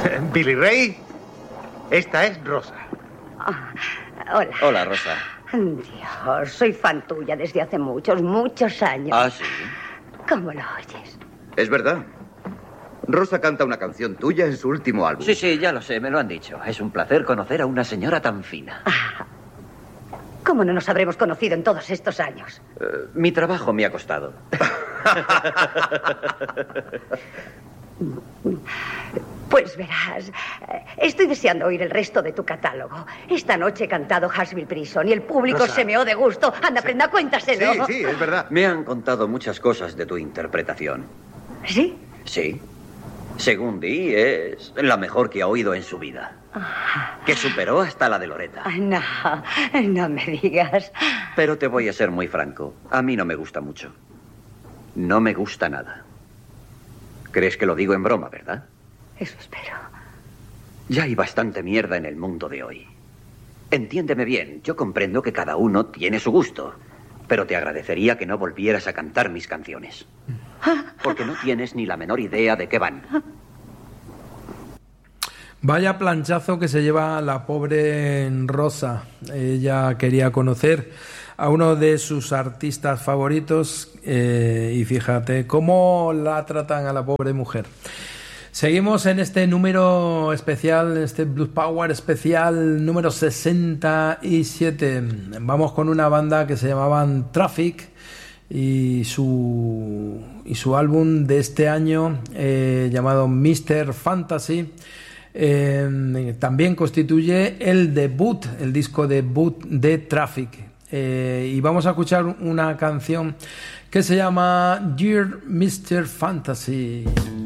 Billy Ray, esta es Rosa. Hola. Hola, Rosa. Dios, soy fan tuya desde hace muchos años. ¿Ah, sí? ¿Cómo lo oyes? Es verdad. Rosa canta una canción tuya en su último álbum. Sí, ya lo sé, me lo han dicho. Es un placer conocer a una señora tan fina. ¿Cómo no nos habremos conocido en todos estos años? Mi trabajo me ha costado. Pues verás, estoy deseando oír el resto de tu catálogo. Esta noche he cantado Hushville Prison y el público Rosa. se meó de gusto. Anda, prenda, cuéntaselo. Sí, es verdad. Me han contado muchas cosas de tu interpretación. ¿Sí? Sí. Según Dee, es la mejor que ha oído en su vida. Que superó hasta la de Loretta. No me digas. Pero te voy a ser muy franco. A mí no me gusta mucho. No me gusta nada. ¿Crees que lo digo en broma, verdad? Eso espero. Ya hay bastante mierda en el mundo de hoy. Entiéndeme bien, yo comprendo que cada uno tiene su gusto, pero te agradecería que no volvieras a cantar mis canciones. Porque no tienes ni la menor idea de qué van. Vaya planchazo que se lleva la pobre Rosa. Ella quería conocer a uno de sus artistas favoritos y fíjate cómo la tratan a la pobre mujer. Seguimos en este número especial, este Blues Power especial número 67. Vamos con una banda que se llamaban Traffic y su álbum de este año llamado Mr. Fantasy. También constituye el disco debut de Traffic. Y vamos a escuchar una canción que se llama Dear Mr. Fantasy.